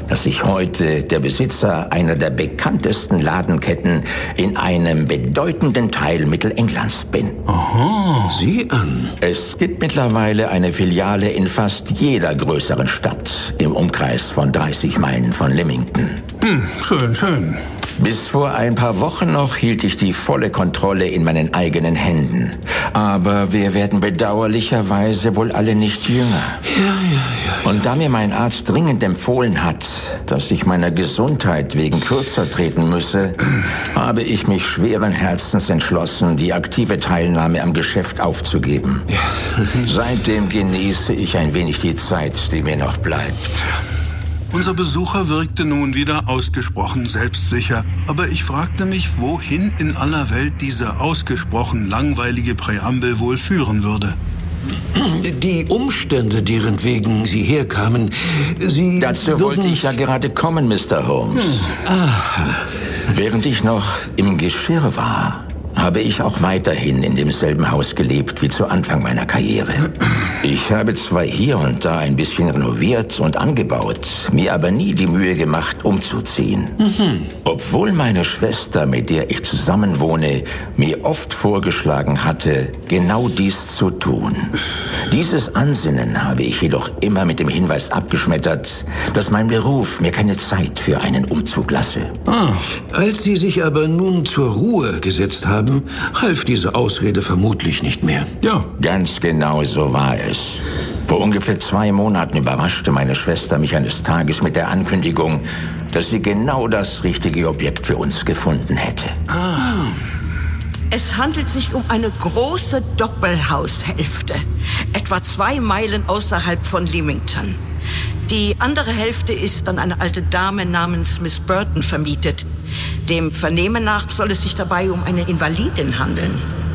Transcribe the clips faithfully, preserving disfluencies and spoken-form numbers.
dass ich heute der Besitzer einer der bekanntesten Ladenketten in einem bedeutenden Teil Mittelenglands bin. Aha, sieh an. Es gibt mittlerweile eine Filiale in fast jeder größeren Stadt im Umkreis von dreißig Meilen von Lymington. Hm, schön, schön. Bis vor ein paar Wochen noch hielt ich die volle Kontrolle in meinen eigenen Händen. Aber wir werden bedauerlicherweise wohl alle nicht jünger. Ja, ja, ja. Und da mir mein Arzt dringend empfohlen hat, dass ich meiner Gesundheit wegen kürzer treten müsse, habe ich mich schweren Herzens entschlossen, die aktive Teilnahme am Geschäft aufzugeben. Ja. Seitdem genieße ich ein wenig die Zeit, die mir noch bleibt. Unser Besucher wirkte nun wieder ausgesprochen selbstsicher, aber ich fragte mich, wohin in aller Welt diese ausgesprochen langweilige Präambel wohl führen würde. Die Umstände, deren wegen Sie herkamen, Sie... Dazu wollte ich ja gerade kommen, Mister Holmes. Hm. Ah. Während ich noch im Geschirr war, habe ich auch weiterhin in demselben Haus gelebt wie zu Anfang meiner Karriere. Ich habe zwar hier und da ein bisschen renoviert und angebaut, mir aber nie die Mühe gemacht, umzuziehen. Mhm. Obwohl meine Schwester, mit der ich zusammenwohne, mir oft vorgeschlagen hatte, genau dies zu tun. Dieses Ansinnen habe ich jedoch immer mit dem Hinweis abgeschmettert, dass mein Beruf mir keine Zeit für einen Umzug lasse. Ah, als Sie sich aber nun zur Ruhe gesetzt haben, half diese Ausrede vermutlich nicht mehr. Ja. Ganz genau so war es. Vor ungefähr zwei Monaten überraschte meine Schwester mich eines Tages mit der Ankündigung, dass sie genau das richtige Objekt für uns gefunden hätte. Ah. Es handelt sich um eine große Doppelhaushälfte, etwa zwei Meilen außerhalb von Lymington. Die andere Hälfte ist an eine alte Dame namens Miss Burton vermietet. Dem Vernehmen nach soll es sich dabei um eine Invalidin handeln.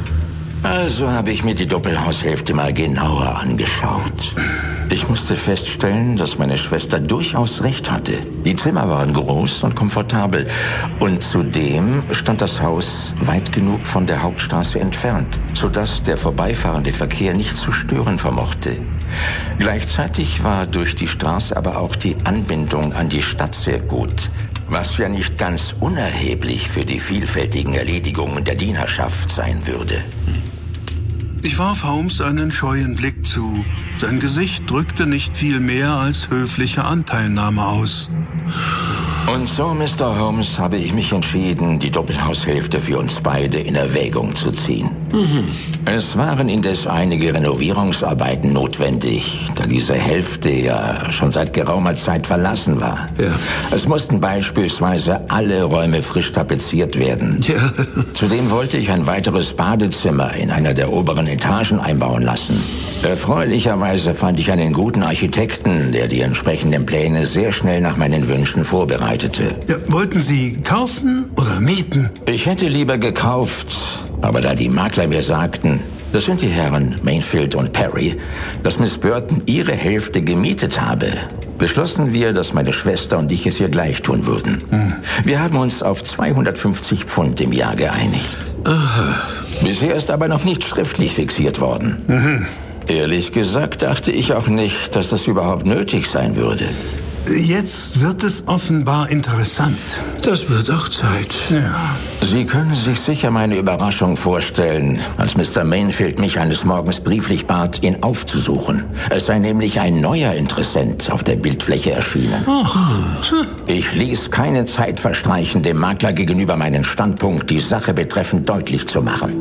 Also habe ich mir die Doppelhaushälfte mal genauer angeschaut. Ich musste feststellen, dass meine Schwester durchaus recht hatte. Die Zimmer waren groß und komfortabel. Und zudem stand das Haus weit genug von der Hauptstraße entfernt, sodass der vorbeifahrende Verkehr nicht zu stören vermochte. Gleichzeitig war durch die Straße aber auch die Anbindung an die Stadt sehr gut, was ja nicht ganz unerheblich für die vielfältigen Erledigungen der Dienerschaft sein würde. Ich warf Holmes einen scheuen Blick zu. Sein Gesicht drückte nicht viel mehr als höfliche Anteilnahme aus. Und so, Mister Holmes, habe ich mich entschieden, die Doppelhaushälfte für uns beide in Erwägung zu ziehen. Mhm. Es waren indes einige Renovierungsarbeiten notwendig, da diese Hälfte ja schon seit geraumer Zeit verlassen war. Ja. Es mussten beispielsweise alle Räume frisch tapeziert werden. Ja. Zudem wollte ich ein weiteres Badezimmer in einer der oberen Etagen einbauen lassen. Erfreulicherweise fand ich einen guten Architekten, der die entsprechenden Pläne sehr schnell nach meinen Wünschen vorbereitete. Ja, wollten Sie kaufen oder mieten? Ich hätte lieber gekauft, aber da die Makler mir sagten, das sind die Herren Mainfield und Perry, dass Miss Burton ihre Hälfte gemietet habe, beschlossen wir, dass meine Schwester und ich es ihr gleich tun würden. Hm. Wir haben uns auf zweihundertfünfzig Pfund im Jahr geeinigt. Aha. Bisher ist aber noch nicht schriftlich fixiert worden. Mhm. Ehrlich gesagt dachte ich auch nicht, dass das überhaupt nötig sein würde. Jetzt wird es offenbar interessant. Das wird auch Zeit. Ja. Sie können sich sicher meine Überraschung vorstellen, als Mister Mainfield mich eines Morgens brieflich bat, ihn aufzusuchen. Es sei nämlich ein neuer Interessent auf der Bildfläche erschienen. Ach. Ich ließ keine Zeit verstreichen, dem Makler gegenüber meinen Standpunkt die Sache betreffend deutlich zu machen.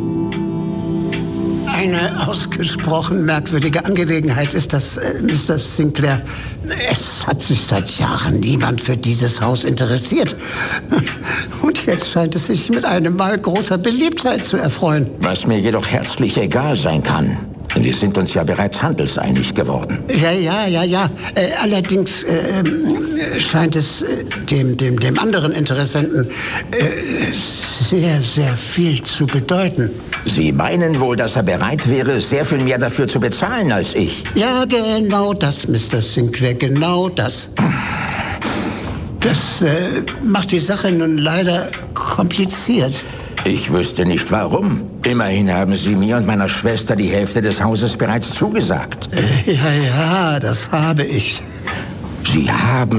Eine ausgesprochen merkwürdige Angelegenheit ist das, äh, Mister Sinclair. Es hat sich seit Jahren niemand für dieses Haus interessiert. Und jetzt scheint es sich mit einem Mal großer Beliebtheit zu erfreuen. Was mir jedoch herzlich egal sein kann. Denn wir sind uns ja bereits handelseinig geworden. Ja, ja, ja, ja. Äh, allerdings äh, scheint es äh, dem, dem, dem anderen Interessenten äh, sehr, sehr viel zu bedeuten. Sie meinen wohl, dass er bereit wäre, sehr viel mehr dafür zu bezahlen als ich? Ja, genau das, Mister Sinclair, genau das. Das äh, macht die Sache nun leider kompliziert. Ich wüsste nicht warum. Immerhin haben Sie mir und meiner Schwester die Hälfte des Hauses bereits zugesagt. Äh, ja, ja, das habe ich. Sie haben